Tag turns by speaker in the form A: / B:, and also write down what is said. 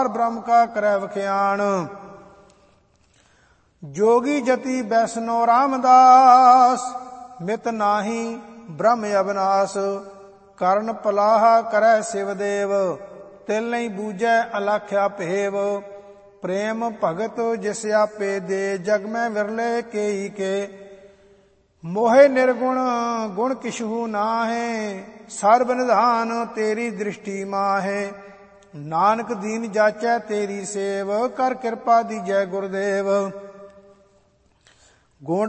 A: ब्रह्म का करੈ वख्यान। जोगी जति वैष्णो रामदास, मित नाही ब्रह्म अविनाश। करण पलाहा करੈ शिवदेव, तिल नहीं बूझै अलख्या भेव। प्रेम भगत जिस आपे दे, जग में विरले केई के। मोहे निर्गुण गुण किछहु नाहे, सर्ब निधान तेरी दृष्टि माहे। नानक दीन जाचै तेरी सेव, कर कृपा दीजै गुरुदेव। गुण